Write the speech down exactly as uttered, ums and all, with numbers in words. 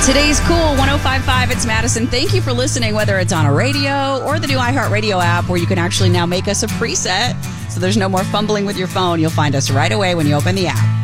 Today's Cool one oh five point five. It's Madison. Thank you for listening, whether it's on a radio or the new iHeartRadio app, where you can actually now make us a preset. So there's no more fumbling with your phone. You'll find us right away when you open the app.